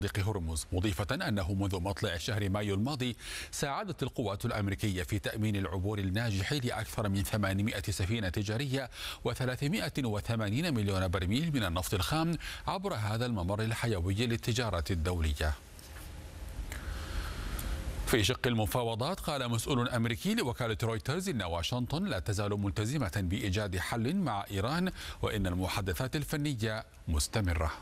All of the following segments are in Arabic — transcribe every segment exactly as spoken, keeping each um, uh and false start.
مضيق هرمز، مضيفة أنه منذ مطلع شهر مايو الماضي ساعدت القوات الأمريكية في تأمين العبور الناجح لأكثر من ثمانمائة سفينة تجارية وثلاثمائة وثمانين مليون برميل من النفط الخام عبر هذا الممر الحيوي للتجارة الدولية. في شق المفاوضات، قال مسؤول أمريكي لوكالة رويترز إن واشنطن لا تزال ملتزمة بإيجاد حل مع إيران وإن المحادثات الفنية مستمرة.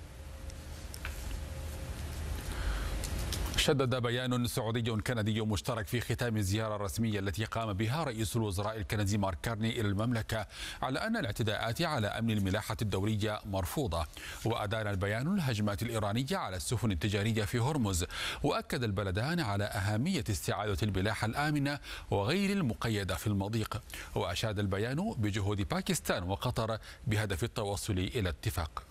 شدد بيان سعودي كندي مشترك في ختام الزيارة الرسمية التي قام بها رئيس الوزراء الكندي مارك كارني إلى المملكة على أن الاعتداءات على أمن الملاحة الدولية مرفوضة. وأدان البيان الهجمات الإيرانية على السفن التجارية في هرمز، وأكد البلدان على أهمية استعادة الملاحة الآمنة وغير المقيدة في المضيق. وأشاد البيان بجهود باكستان وقطر بهدف التوصل إلى اتفاق.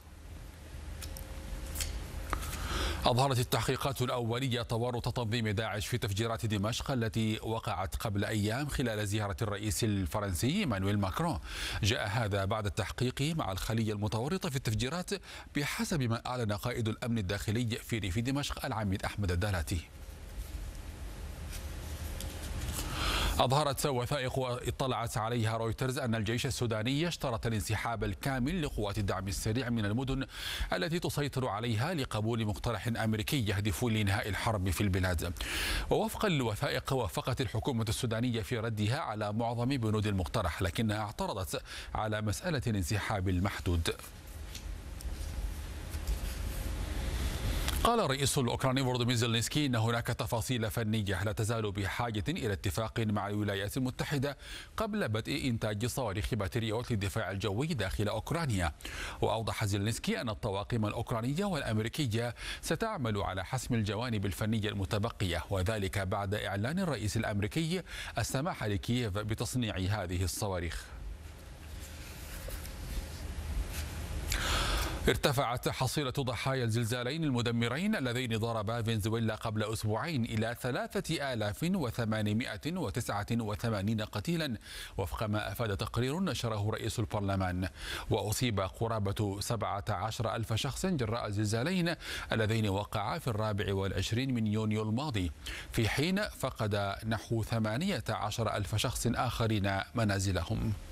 أظهرت التحقيقات الأولية تورط تنظيم داعش في تفجيرات دمشق التي وقعت قبل أيام خلال زيارة الرئيس الفرنسي إيمانويل ماكرون. جاء هذا بعد التحقيق مع الخلية المتورطة في التفجيرات بحسب ما أعلن قائد الأمن الداخلي في ريف دمشق العميد أحمد الدالاتي. أظهرت وثائق اطلعت عليها رويترز أن الجيش السوداني اشترط الانسحاب الكامل لقوات الدعم السريع من المدن التي تسيطر عليها لقبول مقترح أمريكي يهدف لإنهاء الحرب في البلاد. ووفقا للوثائق، وافقت الحكومة السودانية في ردها على معظم بنود المقترح، لكنها اعترضت على مسألة الانسحاب المحدود. قال الرئيس الأوكراني فولوديمير زيلينسكي إن هناك تفاصيل فنية لا تزال بحاجة إلى اتفاق مع الولايات المتحدة قبل بدء إنتاج صواريخ باتريوت للدفاع الجوي داخل أوكرانيا. وأوضح زيلينسكي أن الطواقم الأوكرانية والأمريكية ستعمل على حسم الجوانب الفنية المتبقية، وذلك بعد إعلان الرئيس الأمريكي السماح لكييف بتصنيع هذه الصواريخ. ارتفعت حصيلة ضحايا الزلزالين المدمرين اللذين ضربا فنزويلا قبل أسبوعين إلى ثلاثة آلاف وثمانمائة وتسعة وثمانين قتيلا وفق ما أفاد تقرير نشره رئيس البرلمان. وأصيب قرابة سبعة عشر ألف شخص جراء الزلزالين اللذين وقعا في الرابع والعشرين من يونيو الماضي، في حين فقد نحو ثمانية عشر ألف شخص آخرين منازلهم.